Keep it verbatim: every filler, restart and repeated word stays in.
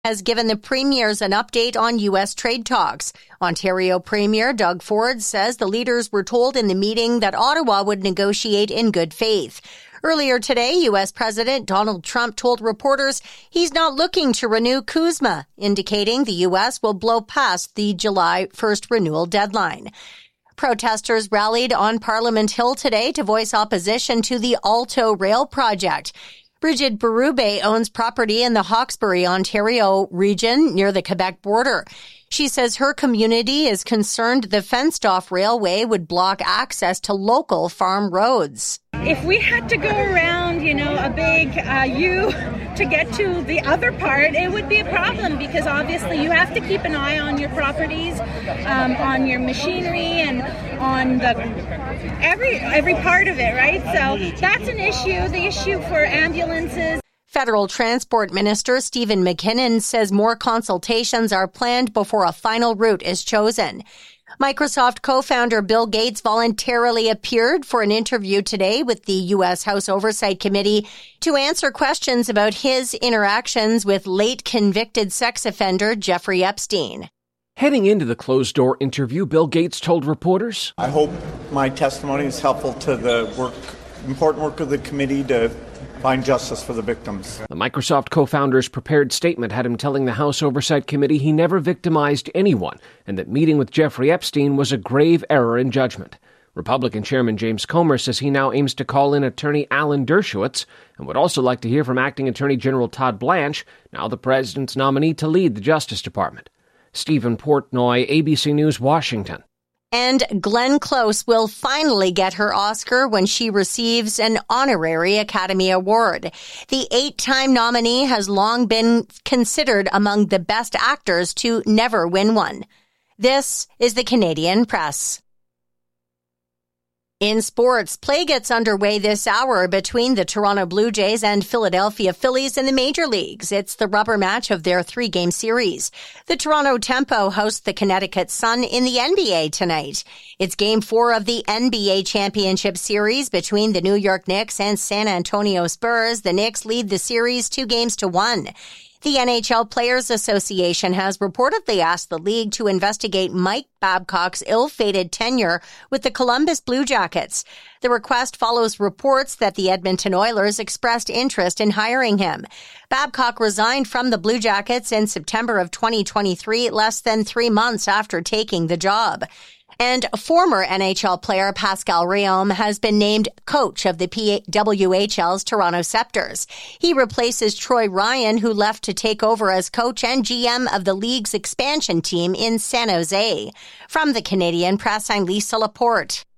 has given the premiers an update on U S trade talks. Ontario Premier Doug Ford says the leaders were told in the meeting that Ottawa would negotiate in good faith. Earlier today, U S President Donald Trump told reporters he's not looking to renew CUSMA, indicating the U S will blow past the July first renewal deadline. Protesters rallied on Parliament Hill today to voice opposition to the Alto Rail project. Bridget Berube owns property in the Hawkesbury, Ontario region near the Quebec border. She says her community is concerned the fenced-off railway would block access to local farm roads. If we had to go around, you know, a big uh, U to get to the other part, it would be a problem because obviously you have to keep an eye on your properties, um, on your machinery, and on the every every part of it, right? So that's an issue. The issue for ambulances. Federal Transport Minister Stephen McKinnon says more consultations are planned before a final route is chosen. Microsoft co-founder Bill Gates voluntarily appeared for an interview today with the U S House Oversight Committee to answer questions about his interactions with late convicted sex offender Jeffrey Epstein. Heading into the closed-door interview, Bill Gates told reporters, I hope my testimony is helpful to the work, important work of the committee to find justice for the victims. The Microsoft co-founder's prepared statement had him telling the House Oversight Committee he never victimized anyone and that meeting with Jeffrey Epstein was a grave error in judgment. Republican Chairman James Comer says he now aims to call in attorney Alan Dershowitz and would also like to hear from Acting Attorney General Todd Blanche, now the president's nominee to lead the Justice Department. Stephen Portnoy, A B C News, Washington. And Glenn Close will finally get her Oscar when she receives an honorary Academy Award. The eight-time nominee has long been considered among the best actors to never win one. This is the Canadian Press. In sports, play gets underway this hour between the Toronto Blue Jays and Philadelphia Phillies in the major leagues. It's the rubber match of their three-game series. The Toronto Tempo hosts the Connecticut Sun in the N B A tonight. It's game four of the N B A Championship Series between the New York Knicks and San Antonio Spurs. The Knicks lead the series two games to one. The N H L Players Association has reportedly asked the league to investigate Mike Babcock's ill-fated tenure with the Columbus Blue Jackets. The request follows reports that the Edmonton Oilers expressed interest in hiring him. Babcock resigned from the Blue Jackets in September of twenty twenty-three, less than three months after taking the job. And former N H L player Pascal Réaume has been named coach of the P W H L's Toronto Scepters. He replaces Troy Ryan, who left to take over as coach and G M of the league's expansion team in San Jose. From the Canadian Press, I'm Lisa Laporte.